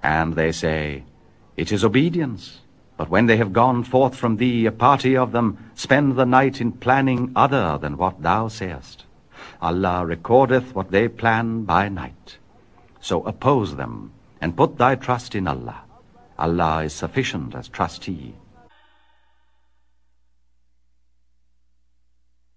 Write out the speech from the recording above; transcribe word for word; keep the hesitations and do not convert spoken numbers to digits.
And they say, It is obedience. But when they have gone forth from thee, a party of them spend the night in planning other than what thou sayest. Allah recordeth what they plan by night. So oppose them, and put thy trust in Allah. Allah is sufficient as trustee.